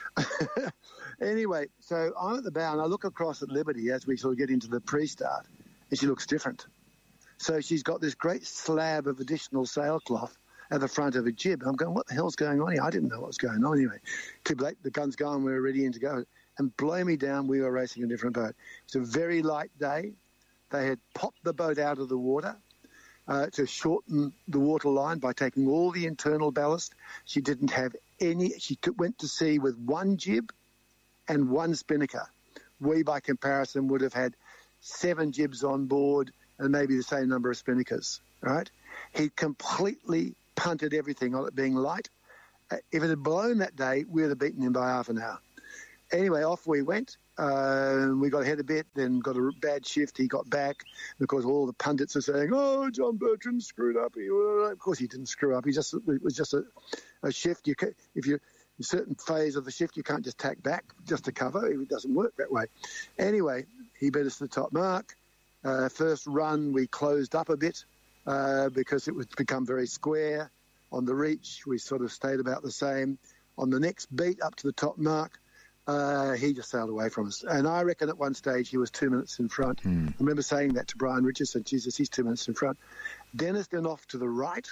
Anyway, so I'm at the bow and I look across at Liberty as we sort of get into the pre-start, and she looks different. So she's got this great slab of additional sailcloth at the front of a jib. I'm going, what the hell's going on here? I didn't know what was going on anyway. Too late, the gun's gone, we were ready in to go. And blow me down, we were racing a different boat. It's a very light day. They had popped the boat out of the water uh, to shorten the water line by taking all the internal ballast. She didn't have any. She took, went to sea with one jib and one spinnaker. We, by comparison, would have had seven jibs on board and maybe the same number of spinnakers, right? He completely punted everything on it being light. Uh, if it had blown that day, we would have beaten him by half an hour. Anyway, off we went. Uh, we got ahead a bit, then got a bad shift. He got back. And of course, all the pundits are saying, oh, John Bertrand screwed up. He, of course, he didn't screw up. He just It was just a, a shift. You can, if you're in a certain phase of the shift, you can't just tack back just to cover. It doesn't work that way. Anyway, he beat us to the top mark. Uh, first run, we closed up a bit uh, because it would become very square. On the reach, we sort of stayed about the same. On the next beat, up to the top mark, uh, he just sailed away from us. And I reckon at one stage he was two minutes in front. Mm. I remember saying that to Brian Richardson, Jesus, he's two minutes in front. Dennis then off to the right.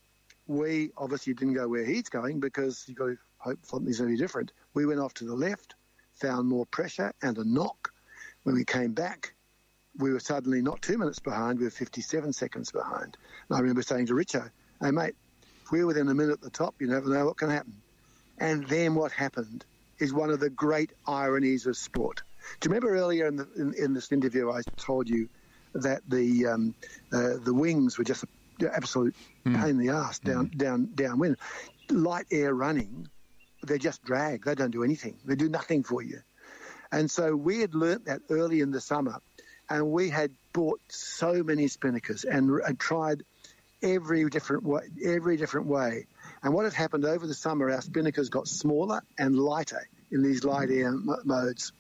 We obviously didn't go where he's going because you've got to hope something's going to be different. We went off to the left, found more pressure and a knock. When we came back, we were suddenly not two minutes behind, we were fifty-seven seconds behind. And I remember saying to Richo, hey, mate, if we're within a minute at the top, you never know what can happen. And then what happened is one of the great ironies of sport. Do you remember earlier in, the, in, in this interview I told you that the um, uh, the wings were just an absolute mm. pain in the ass down, mm. down, downwind? Light air running, they just drag. They don't do anything. They do nothing for you. And so we had learnt that early in the summer, and we had bought so many spinnakers and, and tried every different way, every different way. And what had happened over the summer, our spinnakers got smaller and lighter in these light air m- modes.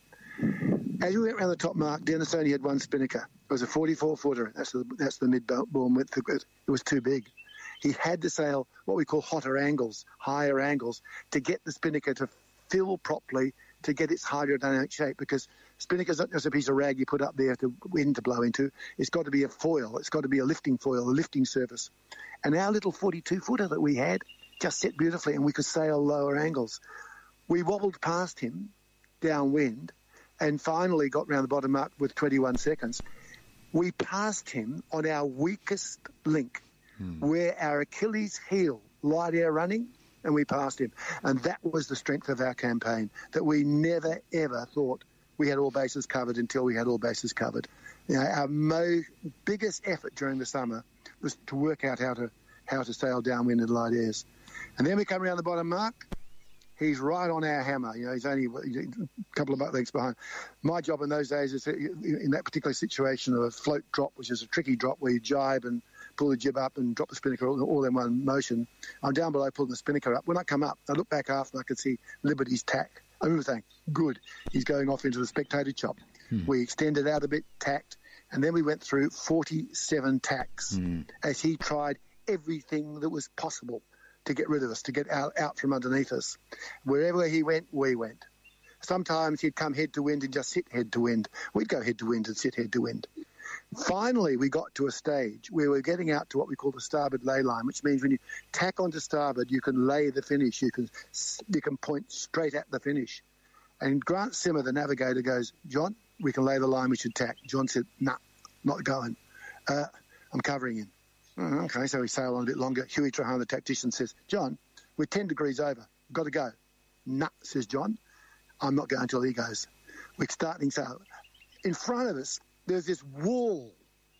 As we went around the top mark, Dennis only had one spinnaker. It was a forty-four footer. That's the that's the mid-born width. It was too big. He had to sail what we call hotter angles, higher angles, to get the spinnaker to fill properly, to get its hydrodynamic shape, because spinnaker's not just a piece of rag you put up there for wind to blow into. It's got to be a foil. It's got to be a lifting foil, a lifting surface. And our little forty-two footer that we had just set beautifully, and we could sail lower angles. We wobbled past him downwind and finally got round the bottom mark with twenty-one seconds. We passed him on our weakest link, hmm. where our Achilles heel, light air running, and we passed him. And that was the strength of our campaign, that we never, ever thought we had all bases covered until we had all bases covered. You know, our mo- biggest effort during the summer was to work out how to how to sail downwind in light airs. And then we come around the bottom mark. He's right on our hammer. You know, he's only a couple of lengths behind. My job in those days is in that particular situation of a float drop, which is a tricky drop where you jibe and pull the jib up and drop the spinnaker all, all in one motion. I'm down below pulling the spinnaker up. When I come up, I look back after and I could see Liberty's tack. I remember saying, good, he's going off into the spectator chop. Hmm. We extended out a bit, tacked, and then we went through forty-seven tacks hmm. as he tried everything that was possible to get rid of us, to get out, out from underneath us. Wherever he went, we went. Sometimes he'd come head to wind and just sit head to wind. We'd go head to wind and sit head to wind. Finally, we got to a stage where we're getting out to what we call the starboard lay line, which means when you tack onto starboard, you can lay the finish. You can you can point straight at the finish. And Grant Simmer, the navigator, goes, John, we can lay the line, we should tack. John said, nah, not going. Uh, I'm covering him. Oh, okay, so we sail on a bit longer. Huey Trahan, the tactician, says, John, we're ten degrees over. We've got to go. Nah, says John. I'm not going until he goes. We're starting sail. In front of us, there's this wall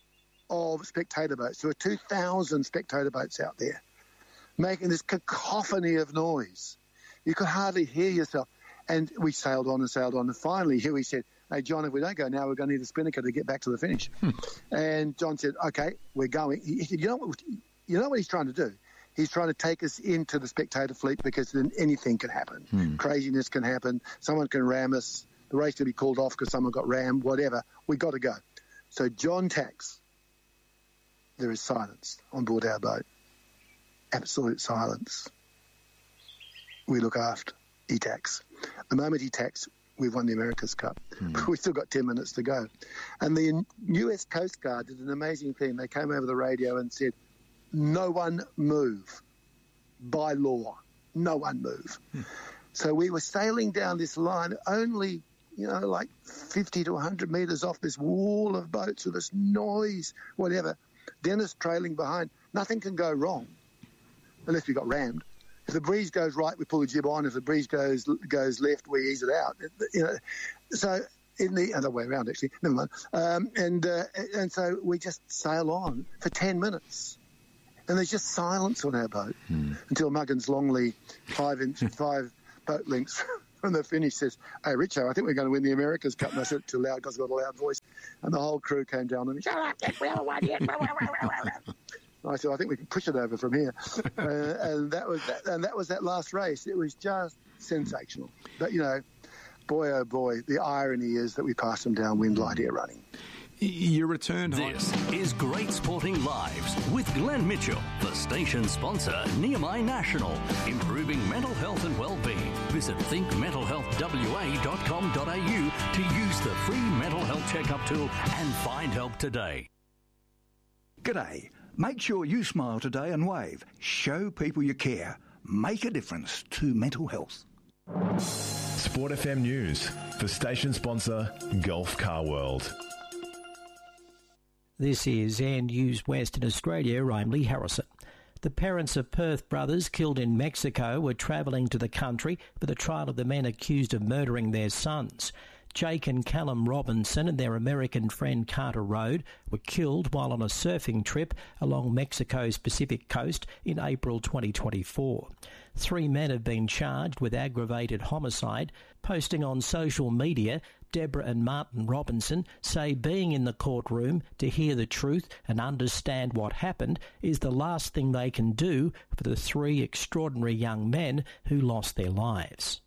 of spectator boats. There were two thousand spectator boats out there making this cacophony of noise. You could hardly hear yourself. And we sailed on and sailed on. And finally, Huey said, hey, John, if we don't go now, we're going to need a spinnaker to get back to the finish. And John said, okay, we're going. He, he said, you know, what, you know what he's trying to do? He's trying to take us into the spectator fleet because then anything can happen. Hmm. Craziness can happen. Someone can ram us. The race can be called off because someone got rammed, whatever. We got to go. So John tacks. There is silence on board our boat. Absolute silence. We look aft. He tacks. The moment he tacks, we've won the America's Cup. Mm. We've still got ten minutes to go. And the U S Coast Guard did an amazing thing. They came over the radio and said, no one move. By law, no one move. Mm. So we were sailing down this line only, you know, like fifty to one hundred metres off this wall of boats with this noise, whatever. Dennis trailing behind. Nothing can go wrong unless we got rammed. If the breeze goes right, we pull the jib on. If the breeze goes goes left, we ease it out. You know, so in the other way around, actually. Never mind. Um, and uh, and so we just sail on for ten minutes, and there's just silence on our boat hmm. until Muggins Longley, five inch, five boat lengths from the finish, says, "Hey, Richo, I think we're going to win the America's Cup." And I said it too loud because I've got a loud voice, and the whole crew came down on me. Shut up, Jack, we haven't won yet. I said, I think we can push it over from here, uh, and that was that, and that was that last race. It was just sensational. But you know, boy oh boy, the irony is that we passed them downwind light air running. You returned. This is Great Sporting Lives with Glenn Mitchell, the station sponsor, Nehemiah National, improving mental health and well-being. Visit think mental health w a dot com dot a u to use the free mental health checkup tool and find help today. G'day. Make sure you smile today and wave. Show people you care. Make a difference to mental health. Sport F M News for station sponsor Gulf Car World. This is Air News Western Australia. I'm Lee Harrison. The parents of Perth brothers killed in Mexico were travelling to the country for the trial of the men accused of murdering their sons. Jake and Callum Robinson and their American friend Carter Road were killed while on a surfing trip along Mexico's Pacific coast in April twenty twenty-four. Three men have been charged with aggravated homicide. Posting on social media, Deborah and Martin Robinson say being in the courtroom to hear the truth and understand what happened is the last thing they can do for the three extraordinary young men who lost their lives.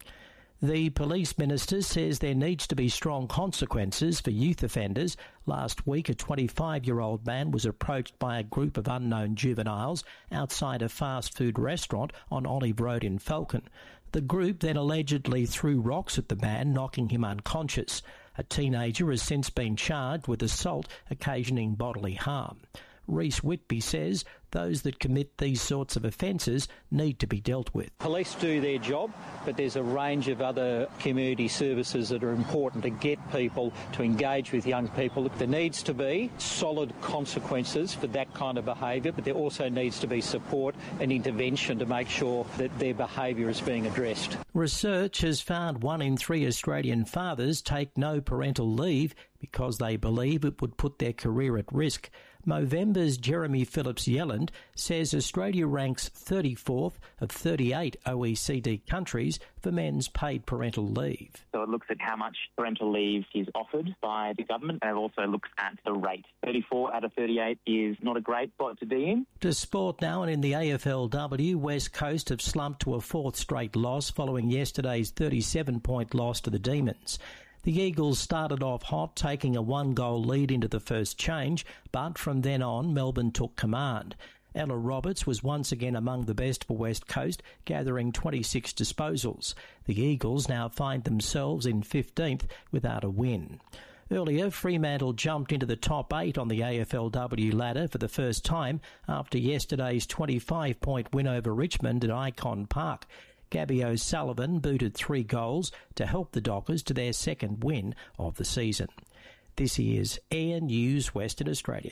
The police minister says there needs to be strong consequences for youth offenders. Last week, a twenty-five-year-old man was approached by a group of unknown juveniles outside a fast food restaurant on Olive Road in Falcon. The group then allegedly threw rocks at the man, knocking him unconscious. A teenager has since been charged with assault occasioning bodily harm. Reece Whitby says those that commit these sorts of offences need to be dealt with. Police do their job, but there's a range of other community services that are important to get people to engage with young people. There needs to be solid consequences for that kind of behaviour, but there also needs to be support and intervention to make sure that their behaviour is being addressed. Research has found one in three Australian fathers take no parental leave because they believe it would put their career at risk. Movember's Jeremy Phillips-Yelland says Australia ranks thirty-fourth of thirty-eight O E C D countries for men's paid parental leave. So it looks at how much parental leave is offered by the government, and it also looks at the rate. thirty-four out of thirty-eight is not a great spot to be in. To sport now, and in the A F L W, West Coast have slumped to a fourth straight loss following yesterday's thirty-seven point loss to the Demons. The Eagles started off hot, taking a one-goal lead into the first change, but from then on, Melbourne took command. Ella Roberts was once again among the best for West Coast, gathering twenty-six disposals. The Eagles now find themselves in fifteenth without a win. Earlier, Fremantle jumped into the top eight on the A F L W ladder for the first time after yesterday's twenty-five point win over Richmond at Icon Park. Gabby O'Sullivan booted three goals to help the Dockers to their second win of the season. This is Air News Western Australia.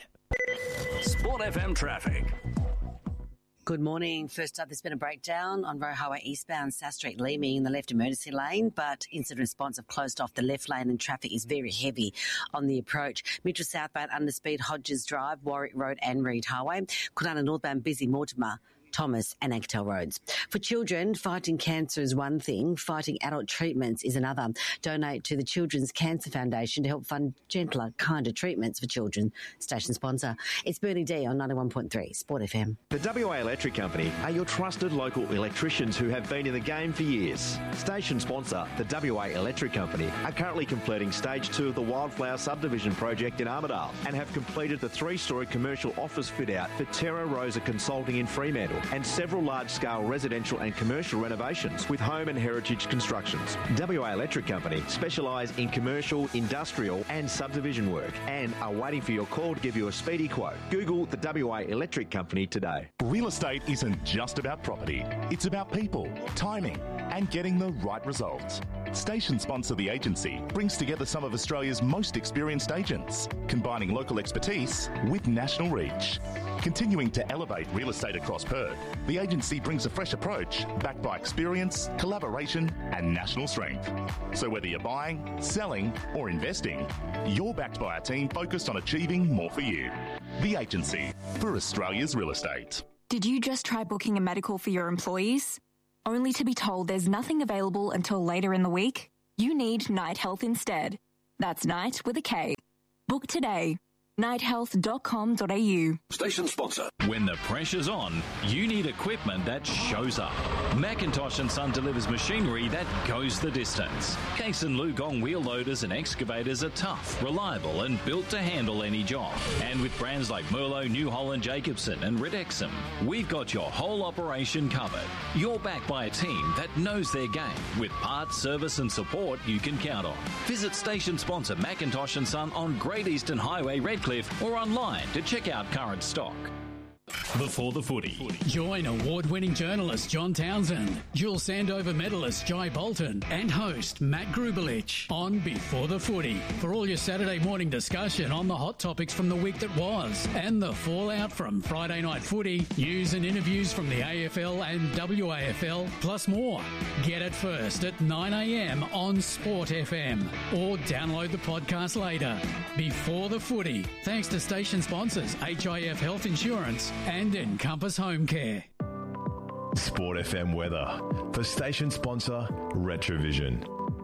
Sport F M traffic. Good morning. First up, there's been a breakdown on Roe Highway eastbound South Street Leeming in the left emergency lane, but incident response have closed off the left lane and traffic is very heavy on the approach. Mitchell southbound Underspeed Hodges Drive, Warwick Road and Reed Highway. Kunana northbound Busy Mortimer, Thomas and Anktel Roads. For children, fighting cancer is one thing, fighting adult treatments is another. Donate to the Children's Cancer Foundation to help fund gentler, kinder treatments for children. Station sponsor. It's Bernie D on ninety-one point three Sport F M. The W A Electric Company are your trusted local electricians who have been in the game for years. Station sponsor, the W A Electric Company, are currently completing stage two of the Wildflower Subdivision project in Armidale and have completed the three-storey commercial office fit-out for Terra Rosa Consulting in Fremantle and several large-scale residential and commercial renovations with home and heritage constructions. W A Electric Company specialise in commercial, industrial and subdivision work and are waiting for your call to give you a speedy quote. Google the W A Electric Company today. Real estate isn't just about property. It's about people, timing, and getting the right results. Station sponsor The Agency brings together some of Australia's most experienced agents, combining local expertise with national reach. Continuing to elevate real estate across Perth, The Agency brings a fresh approach backed by experience, collaboration and national strength. So whether you're buying, selling or investing, you're backed by a team focused on achieving more for you. The Agency, for Australia's real estate. Did you just try booking a medical for your employees? Only to be told there's nothing available until later in the week? You need Night Health instead. That's Night with a K. Book today. night health dot com dot a u. Station sponsor. When the pressure's on, you need equipment that shows up. Macintosh and Son delivers machinery that goes the distance. Case and Lugong wheel loaders and excavators are tough, reliable and built to handle any job. And with brands like Merlo, New Holland, Jacobson and Ridexum, we've got your whole operation covered. You're backed by a team that knows their game with parts, service and support you can count on. Visit station sponsor Macintosh and Son on Great Eastern Highway, Redcliffe, or online to check out current stock. Before the Footy. Join award-winning journalist John Townsend, dual Sandover medalist Jai Bolton, and host Matt Grubelich on Before the Footy for all your Saturday morning discussion on the hot topics from the week that was and the fallout from Friday night footy, news and interviews from the A F L and W A F L, plus more. Get it first at nine a m on Sport F M or download the podcast later. Before the Footy, thanks to station sponsors H I F Health Insurance and Encompass Home Care. Sport F M weather for station sponsor Retrovision.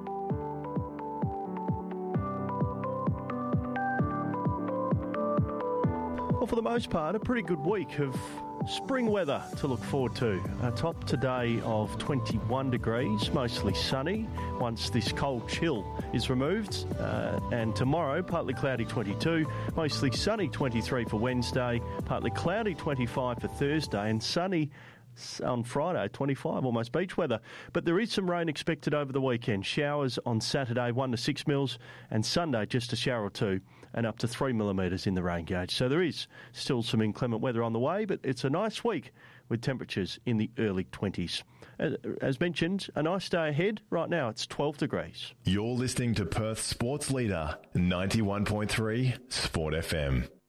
Well, for the most part, a pretty good week of spring weather to look forward to. A top today of twenty-one degrees, mostly sunny once this cold chill is removed. Uh, and tomorrow, partly cloudy twenty-two, mostly sunny twenty-three for Wednesday, partly cloudy twenty-five for Thursday, and sunny on Friday, twenty-five, almost beach weather. But there is some rain expected over the weekend. Showers on Saturday, one to six mils, and Sunday just a shower or two, and up to three millimetres in the rain gauge. So there is still some inclement weather on the way, but it's a nice week with temperatures in the early twenties. As mentioned, a nice day ahead. Right now it's twelve degrees. You're listening to Perth Sports Leader, ninety-one point three Sport F M.